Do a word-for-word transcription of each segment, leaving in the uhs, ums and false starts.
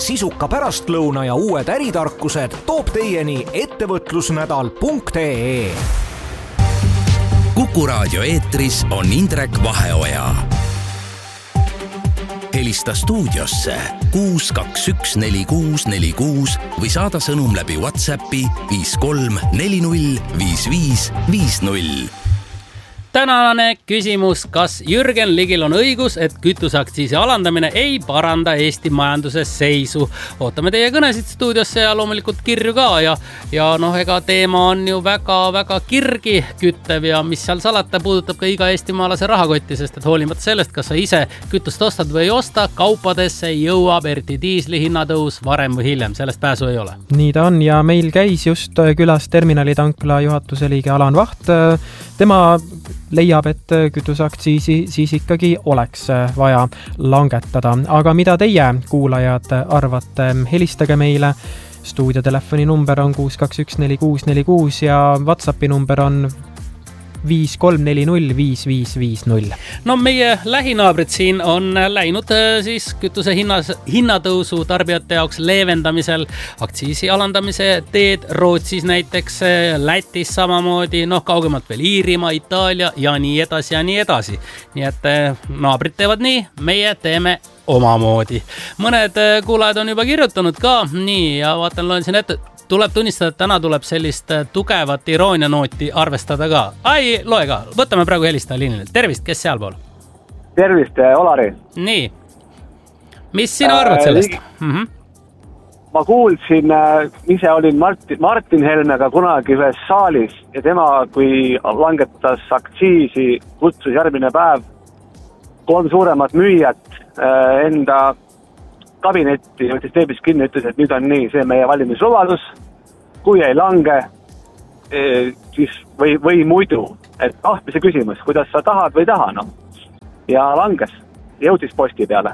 sisuka pärastlõuna ja uued äritarkused toob teieni ettevõtlusnädal punkt ee. Kuku raadio eetris on Indrek Vaheoja. Helista stuudiosse kuus kaks üks neli kuus neli kuus või saada sõnum läbi WhatsAppi viis kolm neli null viis viis viis null. Tänane küsimus, kas Jürgen Ligil on õigus, et kütuseaktsiisi alandamine ei paranda Eesti majanduse seisu? Ootame teie kõnesid stuudiosse ja loomulikult kirju ka ja, ja noh, ega teema on ju väga-väga kirgi küttev ja mis seal salata puudutab ka iga eestimaalase rahakotti, sest et hoolimata sellest, kas sa ise kütust ostad või ei osta, kaupadesse jõuab eriti diisli hinnatõus varem või hiljem, sellest pääsu ei ole. Nii ta on ja meil käis just külas terminalitankla juhatuse liige Alan Vaht. Tema leiab, et kütuseaktsiisi siis ikkagi oleks vaja langetada. Aga mida teie, kuulajad, arvate? Helistage meile. Stuudiotelefoni number on kuus kaks üks neli kuus neli kuus ja WhatsAppi number on viis kolm neli null viis viis viis null. No meie lähinaabrid siin on läinud siis kütuse hinnas, hinnatõusu tarbijate jaoks leevendamisel, aktsiisi alandamise teed Rootsis näiteks, Lätis samamoodi, noh kaugemalt veel Iirimaa, Itaalia ja nii edasi ja nii edasi. Nii et naabrid teevad nii, meie teeme omamoodi. Mõned kuulajad on juba kirjutanud ka, nii ja vaatan, loen siin ette. Tuleb tunnistada, et täna tuleb sellist tugevat iroonianooti arvestada ka. Ai, loe ka. Võtame praegu helistaja liinile. Tervist, kes seal pool? Tervist, Olari. Nii. Mis sina arvad sellest? Äh, mm-hmm. Ma kuulsin, ise olin Martin, Martin Helmega kunagi ühes saalis ja tema, kui langetas aktsiisi, kutsus järgmine päev kolm suuremat müüjat enda kabinetti, võttis teebis kinni, ütles, et nüüd on nii, see meie valimislubadus, kui ei lange, siis või, või muidu, et tahtmise küsimus, kuidas sa tahad või taha, no. Ja langes, jõudis posti peale.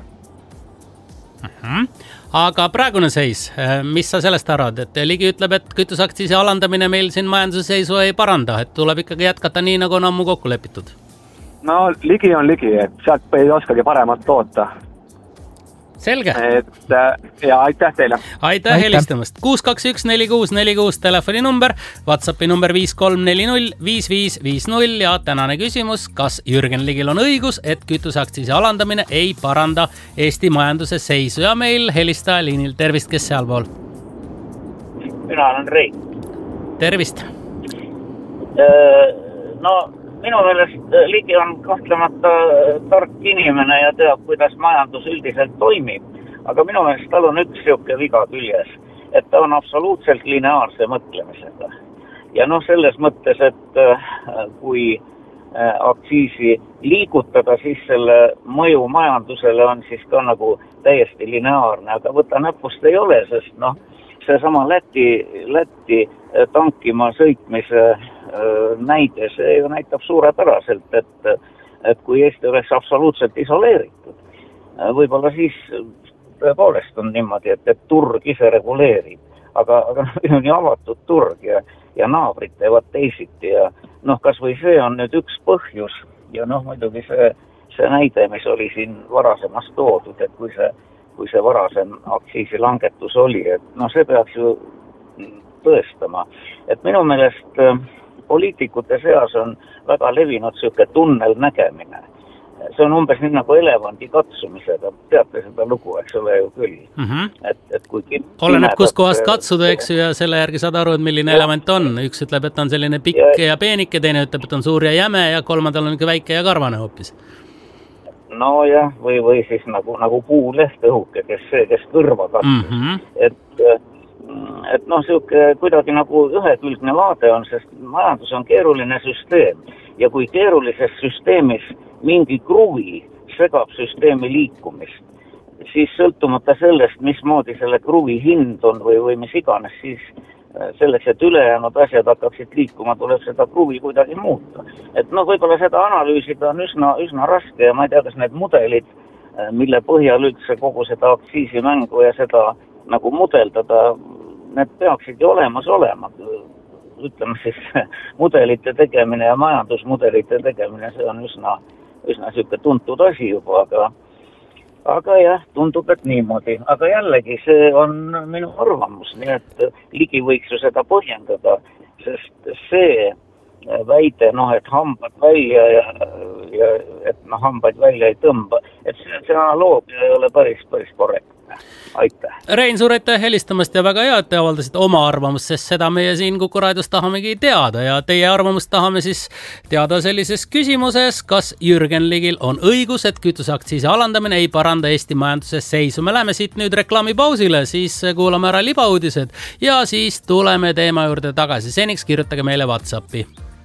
Uh-huh. Aga praegune seis, mis sa sellest arvad, et Ligi ütleb, et kütuseaktsiisi alandamine meil siin majanduse seisu ei paranda, et tuleb ikkagi jätkata nii, nagu on ammu kokku lepitud? No Ligi on Ligi, et sealt ei oskagi paremat toota. Selge. Et, ja aitäh teile. Aitäh, aitäh helistamast. kuus kaks üks neli kuus neli kuus telefoni number, WhatsAppi number viis kolm neli null viis viis viis null ja tänane küsimus, kas Jürgen Ligil on õigus, et kütuseaktsiisi alandamine ei paranda Eesti majanduse seisu ja meil helistaja liinil. Tervist, kes seal pool? Mina olen Reik. Tervist. No minu meelest Ligi on kahtlemata tark inimene ja teab, kuidas majandus üldiselt toimib. Aga minu meelest tal on üks siuke viga küljes, et ta on absoluutselt lineaarse mõtlemisega. Ja noh, selles mõttes, et kui aktsiisi liigutada, siis selle mõju majandusele on siis ka nagu täiesti lineaarne. Aga võta näpust ei ole, sest noh, see sama Läti, Läti tankima sõitmise näide, see ju näitab suurepäraselt, et, et kui Eesti oleks absoluutselt isoleeritud, võib-olla siis tõepoolest on niimoodi, et, et turg ise reguleerib, aga, aga on ju avatud turg ja, ja naabrid teevad teisiti ja noh, kas või see on nüüd üks põhjus ja noh, muidugi see, see näide, mis oli siin varasemast toodud, et kui see, kui see varasem aktsiisi langetus oli, et noh, see peaks ju tõestama, et minu meelest poliitikute seas on väga levinud siuke tunnel nägemine. See on umbes nii nagu elevandi katsumisega. Teate seda lugu, eks ole ju küll. Mm-hmm. Et, et kui oleneb, kus kohast katsuda, eks ju, ja selle järgi saad aru, et milline ja. Element on. Üks ütleb, et on selline pikk ja, ja peenike, teine ütleb, et on suur ja jäme ja kolmandal on ikka väike ja karvane hoopis. No jah, või, või siis nagu, nagu puuleht õhuke, kes, kes kõrva katsus. Mm-hmm. Et et noh, siuke kuidagi nagu ühekülgne vaade on, sest majandus on keeruline süsteem ja kui keerulises süsteemis mingi kruvi segab süsteemi liikumist, siis sõltumata sellest, mismoodi selle kruvi hind on või, või mis iganes, siis selleks, et ülejäänud asjad hakkaksid liikuma, tuleb seda kruvi kuidagi muuta. Et noh, võib-olla seda analüüsida on üsna, üsna raske ja ma ei tea, kas need mudelid, mille põhjal üldse kogu seda aktsiisimängu ja seda nagu mudeldada, need peaksid ju olemas olema. Ütleme siis, mudelite tegemine ja majandusmudelite tegemine, see on üsna, üsna siuke tuntud asi juba, aga, aga jah, tundub, et niimoodi. Aga jällegi, see on minu arvamus, nii et Ligi võiks ju seda põhjendada, sest see väide, noh, et hambad välja ja, ja et noh, hambaid välja ei tõmba, et see, see analoogia ei ole päris, päris korrektne. Aitäh. Rein, suur aitäh helistamast ja väga hea, et te avaldasite oma arvamust, sest seda meie siin Kuku raadios tahamegi teada ja teie arvamust tahame siis teada sellises küsimuses, kas Jürgen Ligil on õigus, et kütuseaktsiisi alandamine ei paranda Eesti majanduses seisu. Me läheme siit nüüd reklaamipausile, siis kuulame ära libauudised ja siis tuleme teema juurde tagasi. Seniks kirjutage meile WhatsAppi.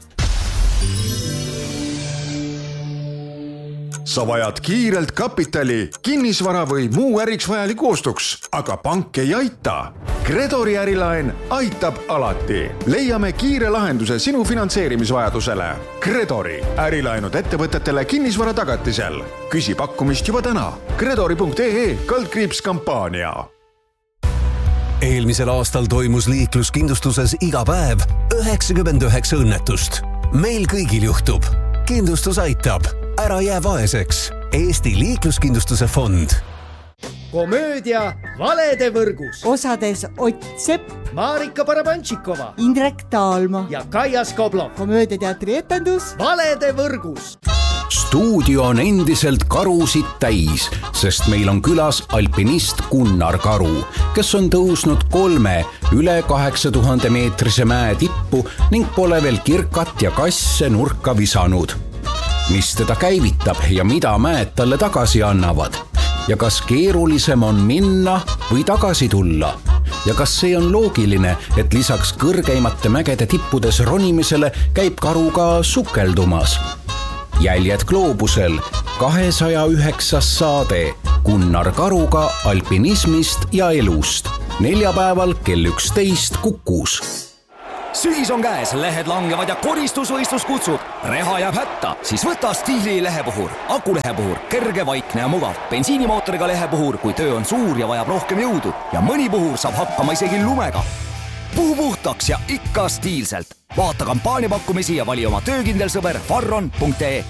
Sa vajad kiirelt kapitali, kinnisvara või muu äriks vajaliku ostuks, aga pank ei aita. Gredori ärilaen aitab alati. Leiame kiire lahenduse sinu finantseerimisvajadusele. Gredori ärilaenud ettevõtetele kinnisvara tagatisel. Küsi pakkumist juba täna. Gredori punkt ee kaldkriips kampaania. Eelmisel aastal toimus liikluskindlustuses iga päev üheksakümmend üheksa õnnetust. Meil kõigil juhtub. Kindlustus aitab. Ära jää vaeseks. Eesti liikluskindlustuse fond. Komöödia Valede võrgus. Osades Ott Sepp, Marika Barabantšikova, Indrek Taalma ja Kaia Skoblov. Komöödiateatri etendus Valede võrgus. Stuudio on endiselt karusid täis, sest meil on külas alpinist Gunnar Karu, kes on tõusnud kolme üle kaheksa tuhande meetrise mäe tippu ning pole veel kirkat ja kasse nurka visanud. Mis teda käivitab ja mida mäed talle tagasi annavad? Ja kas keerulisem on minna või tagasi tulla? Ja kas see on loogiline, et lisaks kõrgeimate mägede tippudes ronimisele käib Karu ka sukeldumas? Jäljed gloobusel, kahesaja üheksas saade Gunnar Karuga alpinismist ja elust. Neljapäeval kell üksteist Kukus. Sügis on käes, lehed langevad ja koristusvõistlus kutsub. Reha jääb hätta, siis võta Stiili lehepuhur. Akulehepuhur, kerge, vaikne ja mugav. Bensiinimootoriga lehepuhur, kui töö on suur ja vajab rohkem jõudu. Ja mõni puhur saab hakkama isegi lumega. Puhu puhtaks ja ikka stiilselt. Vaata kampaaniapakkumisi ja vali oma töökindel sõber farron punkt ee.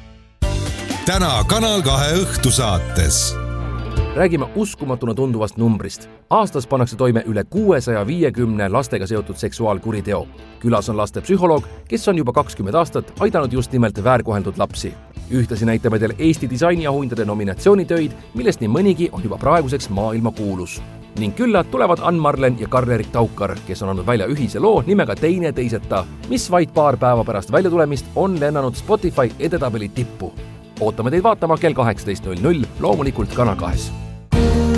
Täna Kanal kahe õhtusaates. Räägime uskumatuna tunduvast numbrist. Aastas pannakse toime üle kuuesaja viiekümne lastega seotud seksuaalkuriteo. Külas on laste psühholoog, kes on juba kakskümmend aastat aidanud just nimelt väärkoheldud lapsi. Ühtlasi näitame teil Eesti disainiauhindade nominatsioonitöid, millest nii mõnigi on juba praeguseks maailma kuulus. Ning küllad tulevad Ann-Marlen ja Karl-Erik Taukar, kes on andnud välja ühise loo nimega Teine teiseta, mis vaid paar päeva pärast väljatulemist on lennanud Spotify edetabeli tippu. Ootame teid vaatama kell kaheksateist null null, loomulikult Kanal kahes.